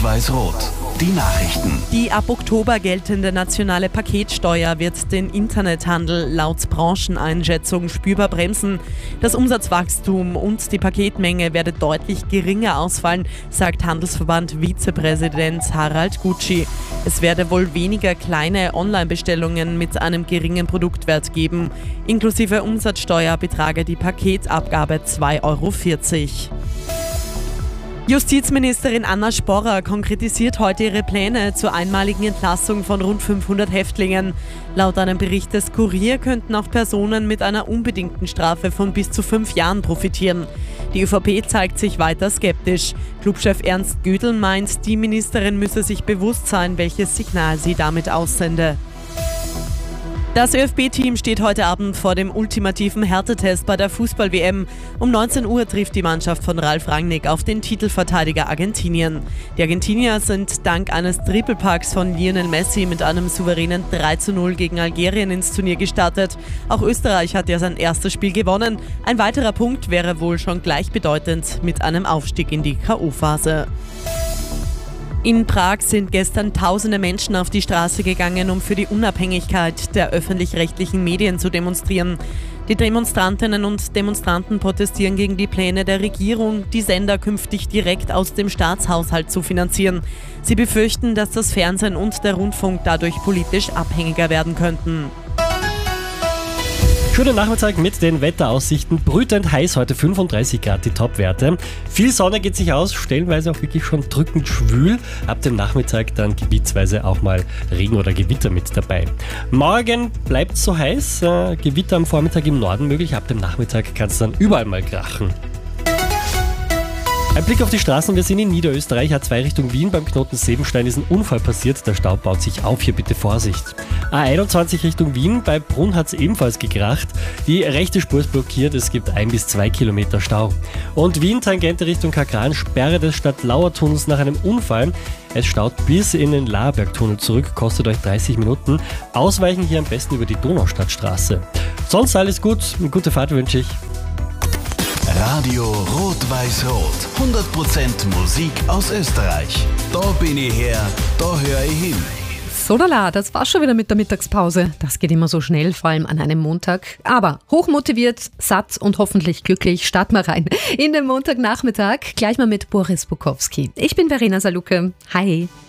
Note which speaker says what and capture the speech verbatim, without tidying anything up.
Speaker 1: Rot-Weiß-Rot. Die Nachrichten.
Speaker 2: Die ab Oktober geltende nationale Paketsteuer wird den Internethandel laut Brancheneinschätzung spürbar bremsen. Das Umsatzwachstum und die Paketmenge werde deutlich geringer ausfallen, sagt Handelsverband-Vizepräsident Harald Gutschi. Es werde wohl weniger kleine Online-Bestellungen mit einem geringen Produktwert geben. Inklusive Umsatzsteuer betrage die Paketabgabe zwei Euro vierzig. Justizministerin Anna Sporrer konkretisiert heute ihre Pläne zur einmaligen Entlassung von rund fünfhundert Häftlingen. Laut einem Bericht des Kurier könnten auch Personen mit einer unbedingten Strafe von bis zu fünf Jahren profitieren. Die ÖVP zeigt sich weiter skeptisch. Clubchef Ernst Gödel meint, die Ministerin müsse sich bewusst sein, welches Signal sie damit aussende. Das ÖFB-Team steht heute Abend vor dem ultimativen Härtetest bei der Fußball-W M. Um neunzehn Uhr trifft die Mannschaft von Ralf Rangnick auf den Titelverteidiger Argentinien. Die Argentinier sind dank eines Trippelpacks von Lionel Messi mit einem souveränen drei zu null gegen Algerien ins Turnier gestartet. Auch Österreich hat ja sein erstes Spiel gewonnen. Ein weiterer Punkt wäre wohl schon gleichbedeutend mit einem Aufstieg in die K O-Phase. In Prag sind gestern tausende Menschen auf die Straße gegangen, um für die Unabhängigkeit der öffentlich-rechtlichen Medien zu demonstrieren. Die Demonstrantinnen und Demonstranten protestieren gegen die Pläne der Regierung, die Sender künftig direkt aus dem Staatshaushalt zu finanzieren. Sie befürchten, dass das Fernsehen und der Rundfunk dadurch politisch abhängiger werden könnten.
Speaker 3: Schönen Nachmittag mit den Wetteraussichten. Brütend heiß heute, fünfunddreißig Grad die Topwerte. Viel Sonne geht sich aus, stellenweise auch wirklich schon drückend schwül. Ab dem Nachmittag dann gebietsweise auch mal Regen oder Gewitter mit dabei. Morgen bleibt es so heiß, äh, Gewitter am Vormittag im Norden möglich. Ab dem Nachmittag kann es dann überall mal krachen. Ein Blick auf die Straßen, wir sind in Niederösterreich, A zwei Richtung Wien, beim Knoten Sebenstein ist ein Unfall passiert, der Stau baut sich auf, hier bitte Vorsicht. A einundzwanzig Richtung Wien, bei Brunn hat es ebenfalls gekracht, die rechte Spur ist blockiert, es gibt ein bis zwei Kilometer Stau. Und Wien, Tangente Richtung Kakran, Sperre des Stadtlauer-Tunnels nach einem Unfall. Es staut bis in den Laerberg-Tunnel zurück, kostet euch dreißig Minuten. Ausweichen hier am besten über die Donaustadtstraße. Sonst alles gut, eine gute Fahrt wünsche ich.
Speaker 1: Radio Rot-Weiß-Rot. hundert Prozent Musik aus Österreich. Da bin ich her, da höre ich hin.
Speaker 4: So lala, das war's schon wieder mit der Mittagspause. Das geht immer so schnell, vor allem an einem Montag. Aber hochmotiviert, satt und hoffentlich glücklich starten wir rein in den Montagnachmittag. Gleich mal mit Boris Bukowski. Ich bin Verena Salucke. Hi.